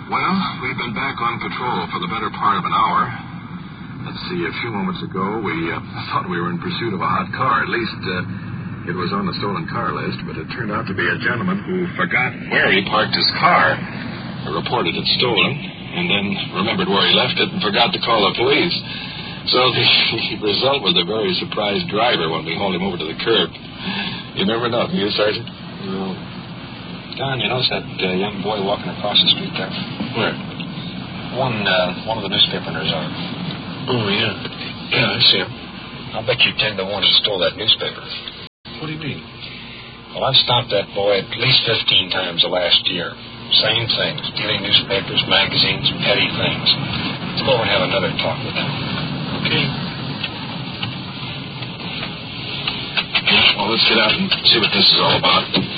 Well, we've been back on patrol for the better part of an hour. Let's see, a few moments ago, we thought we were in pursuit of a hot car. At least, it was on the stolen car list, but it turned out to be a gentleman who forgot where he parked his car. Reported it stolen, and then remembered where he left it and forgot to call the police. So the result was a very surprised driver when we hauled him over to the curb. You never know, you, Sergeant? No. Don, you notice that young boy walking across the street there? Where? One of the newspaper owners are. Oh, yeah. Yeah, I see him. I'll bet you 10 to 1 he stole that newspaper. What do you mean? Well, I've stopped that boy at least 15 times the last year. Same thing, stealing newspapers, magazines, petty things. Let's go over and have another talk with him. Okay. Well, let's get out and see what this is all about.